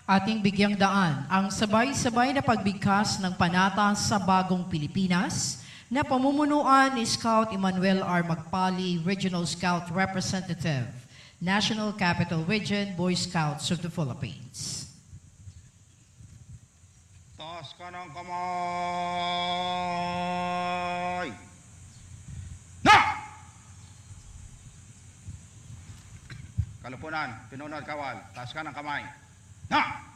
Ating bigyang daan ang sabay-sabay na pagbigkas ng panata sa bagong Pilipinas na pamumunuan ni Scout Emmanuel R. Magpali, Regional Scout Representative, National Capital Region, Boy Scouts of the Philippines. Taas ka ng kamay! Na! Kalupunan, pinunod kawal, taas ka ng kamay. Na!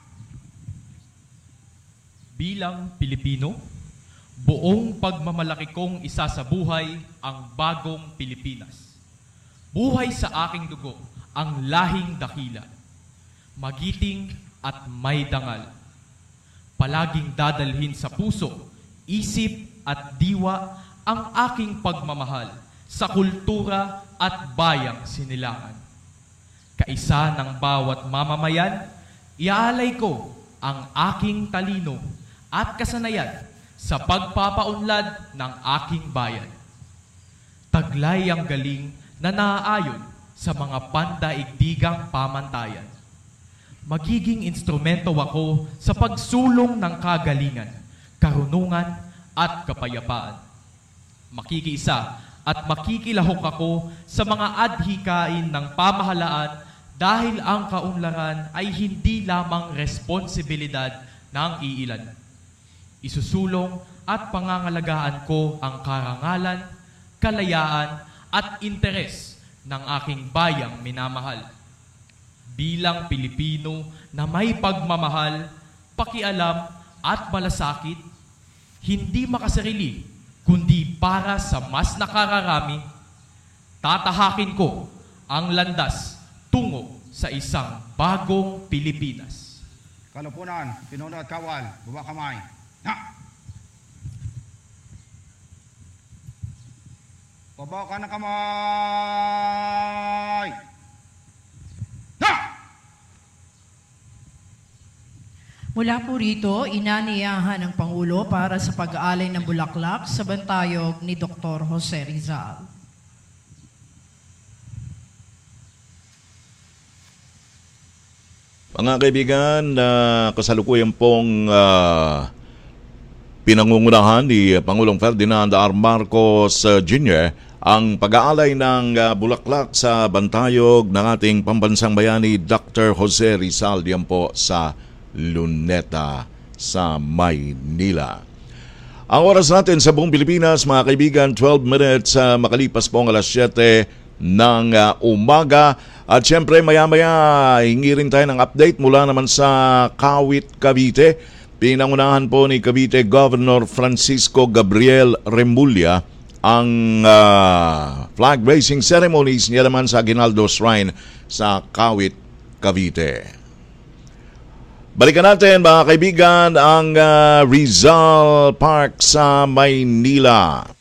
Bilang Pilipino, buong pagmamalaki kong isa sa buhay ang bagong Pilipinas. Buhay sa aking dugo ang lahing dakila, magiting at may dangal. Palaging dadalhin sa puso, isip at diwa ang aking pagmamahal sa kultura at bayang sinilangan. Kaisa ng bawat mamamayan, iaalay ko ang aking talino at kasanayan sa pagpapaunlad ng aking bayan. Taglay ang galing na naaayon sa mga pandaigdigang pamantayan. Magiging instrumento ako sa pagsulong ng kagalingan, karunungan at kapayapaan. Makikiisa at makikilahok ako sa mga adhikain ng pamahalaan dahil ang kaunlaran ay hindi lamang responsibilidad ng iilan. Isusulong at pangangalagaan ko ang karangalan, kalayaan at interes ng aking bayang minamahal. Bilang Pilipino na may pagmamahal, pakialam at malasakit, hindi makasarili kundi para sa mas nakararami, tatahakin ko ang landas tungo sa isang bagong Pilipinas. Kalupunan, pinunod kawal, baba kamay. Na! Baba ka ng kamay! Na! Mula po rito, inaniyahan ng Pangulo para sa pag-aalay ng bulaklak sa bantayog ni Dr. Jose Rizal. Mga kaibigan, kasalukuyan pong pinangungunahan ni Pangulong Ferdinand R. Marcos Jr. ang pag-aalay ng bulaklak sa bantayog ng ating pambansang bayani Dr. Jose Rizal diyan po sa Luneta sa Maynila. Ang oras natin sa buong Pilipinas, mga kaibigan, 12 minutes makalipas po ang alas 7 ng umaga. At syempre maya-maya hingi rin tayo ng update mula naman sa Kawit, Cavite. Pinangunahan po ni Cavite Governor Francisco Gabriel Remulla ang flag raising ceremonies niya naman sa Aguinaldo Shrine sa Kawit, Cavite. Balikan natin mga kaibigan ang Rizal Park sa Maynila.